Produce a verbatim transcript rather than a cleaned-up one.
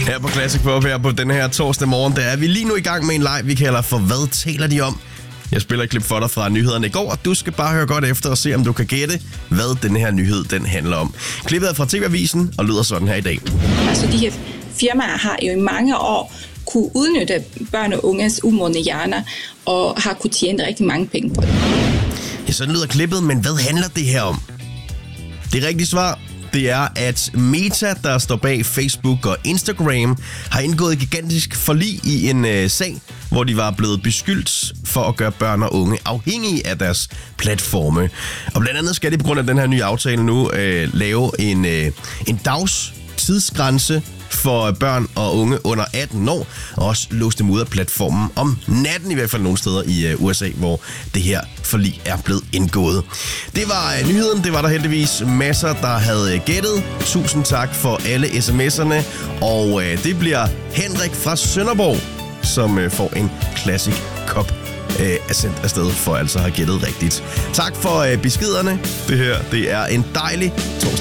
Her på Classic Pop her på den her torsdag morgen, der er vi lige nu i gang med en live, vi kalder for Hvad taler de om? Jeg spiller et klip for dig fra nyhederne i går, og du skal bare høre godt efter og se, om du kan gætte, hvad den her nyhed den handler om. Klippet er fra T V-avisen og lyder sådan her i dag. Altså de her firmaer har jo i mange år kunne udnytte børn og unges umodne hjerner og har kunne tjene rigtig mange penge på det. Ja, sådan lyder klippet, men hvad handler det her om? Det rigtige svar, det er, at Meta, der står bag Facebook og Instagram, har indgået et gigantisk forlig i en øh, sag, hvor de var blevet beskyldt for at gøre børn og unge afhængige af deres platforme. Og blandt andet skal de på grund af den her nye aftale nu øh, lave en, øh, en dags tidsgrænse for børn og unge under atten år, og også låse dem ud af platformen om natten, i hvert fald nogle steder i U S A, hvor det her forlig er blevet indgået. Det var uh, nyheden, det var der heldigvis masser, der havde gættet. Tusind tak for alle sms'erne, og uh, det bliver Henrik fra Sønderborg, som uh, får en Classic Cup uh, er sendt afsted for altså at have gættet rigtigt. Tak for uh, beskederne. Det her, det er en dejlig torsdag.